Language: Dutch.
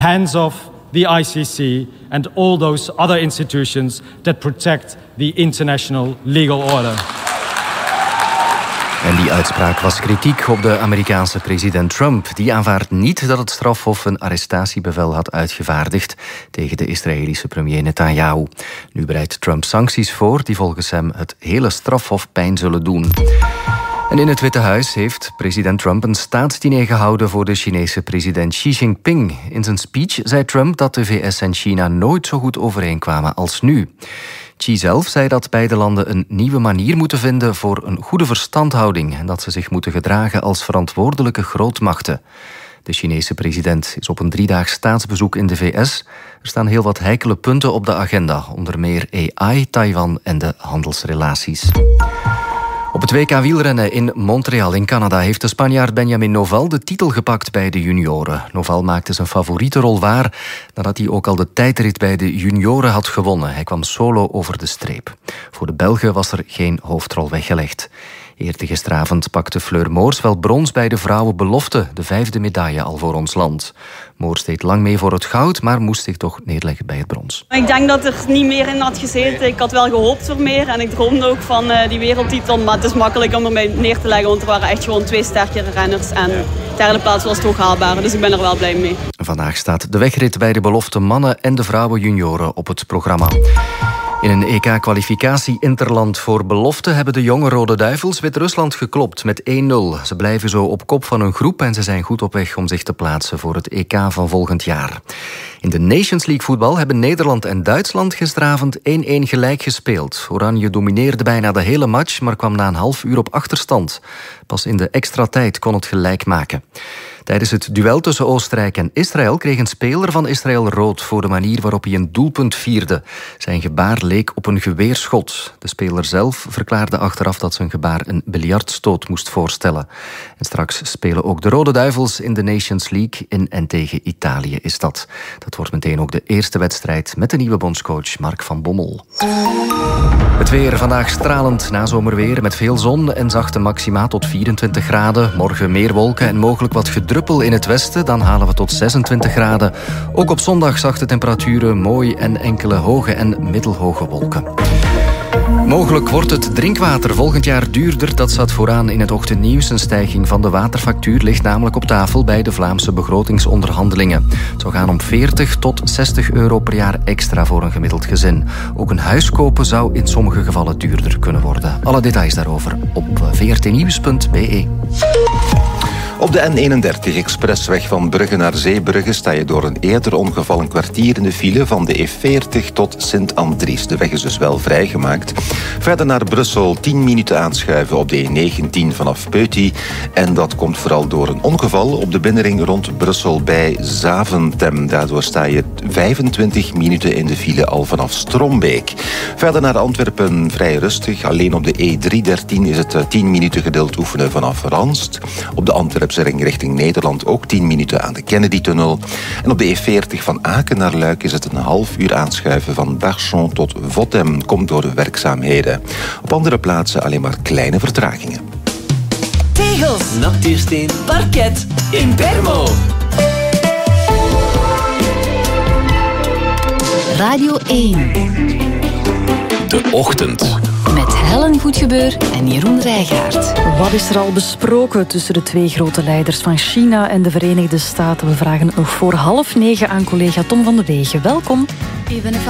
Hands off the ICC and all those other institutions that protect the international legal order. En die uitspraak was kritiek op de Amerikaanse president Trump. Die aanvaardt niet dat het strafhof een arrestatiebevel had uitgevaardigd tegen de Israëlische premier Netanyahu. Nu bereidt Trump sancties voor die volgens hem het hele strafhof pijn zullen doen. En in het Witte Huis heeft president Trump een staatsdiner gehouden voor de Chinese president Xi Jinping. In zijn speech zei Trump dat de VS en China nooit zo goed overeenkwamen als nu. Xi zelf zei dat beide landen een nieuwe manier moeten vinden voor een goede verstandhouding en dat ze zich moeten gedragen als verantwoordelijke grootmachten. De Chinese president is op een 3-daags staatsbezoek in de VS. Er staan heel wat heikele punten op de agenda, onder meer AI, Taiwan en de handelsrelaties. Op het WK wielrennen in Montreal in Canada heeft de Spanjaard Benjamin Noval de titel gepakt bij de junioren. Noval maakte zijn favoriete rol waar nadat hij ook al de tijdrit bij de junioren had gewonnen. Hij kwam solo over de streep. Voor de Belgen was er geen hoofdrol weggelegd. Eerder gisteravond pakte Fleur Moors wel brons bij de vrouwenbelofte, de 5e medaille al voor ons land. Moors deed lang mee voor het goud, maar moest zich toch neerleggen bij het brons. Ik denk dat er niet meer in had gezeten. Ik had wel gehoopt voor meer en ik droomde ook van die wereldtitel. Maar het is makkelijk om ermee neer te leggen, want er waren echt gewoon 2 sterkere renners. En de derde plaats was toch haalbaar, dus ik ben er wel blij mee. Vandaag staat de wegrit bij de belofte mannen en de vrouwen junioren op het programma. In een EK-kwalificatie interland voor belofte hebben de jonge Rode Duivels Wit-Rusland geklopt met 1-0. Ze blijven zo op kop van hun groep en ze zijn goed op weg om zich te plaatsen voor het EK van volgend jaar. In de Nations League voetbal hebben Nederland en Duitsland gisteravond 1-1 gelijk gespeeld. Oranje domineerde bijna de hele match, maar kwam na een half uur op achterstand. Pas in de extra tijd kon het gelijk maken. Tijdens het duel tussen Oostenrijk en Israël kreeg een speler van Israël rood voor de manier waarop hij een doelpunt vierde. Zijn gebaar leek op een geweerschot. De speler zelf verklaarde achteraf dat zijn gebaar een biljartstoot moest voorstellen. En straks spelen ook de Rode Duivels in de Nations League in en tegen Italië is dat. Dat wordt meteen ook de eerste wedstrijd met de nieuwe bondscoach Mark van Bommel. Het weer vandaag stralend nazomerweer met veel zon en zachte maxima tot 24 graden. Morgen meer wolken en mogelijk wat gedruppel in het westen. Dan halen we tot 26 graden. Ook op zondag zachte temperaturen, mooi en enkele hoge en middelhoge wolken. Mogelijk wordt het drinkwater volgend jaar duurder. Dat staat vooraan in het ochtendnieuws. Een stijging van de waterfactuur ligt namelijk op tafel bij de Vlaamse begrotingsonderhandelingen. Het zou gaan om 40 tot 60 euro per jaar extra voor een gemiddeld gezin. Ook een huis kopen zou in sommige gevallen duurder kunnen worden. Alle details daarover op vrtnieuws.be. Op de N31 expressweg van Brugge naar Zeebrugge sta je door een eerder ongeval een kwartier in de file van de E40 tot Sint-Andries. De weg is dus wel vrijgemaakt. Verder naar Brussel 10 minuten aanschuiven op de E19 vanaf Peuty. En dat komt vooral door een ongeval op de binnenring rond Brussel bij Zaventem. Daardoor sta je 25 minuten in de file al vanaf Strombeek. Verder naar Antwerpen vrij rustig. Alleen op de E313 is het 10 minuten geduld oefenen vanaf Ranst. Op de Antwerpse ring richting Nederland ook 10 minuten aan de Kennedy-tunnel. En op de E40 van Aken naar Luik is het een half uur aanschuiven van Barchon tot Votem. Komt door de werkzaamheden. Op andere plaatsen alleen maar kleine vertragingen. Tegels, natuursteen, parket, Impermo. Radio 1. De Ochtend. Met Helen Goedgebeur en Jeroen Rijgaard. Wat is er al besproken tussen de 2 grote leiders van China en de Verenigde Staten? We vragen het nog voor 8:30 aan collega Tom van de Wegen. Welkom. Even if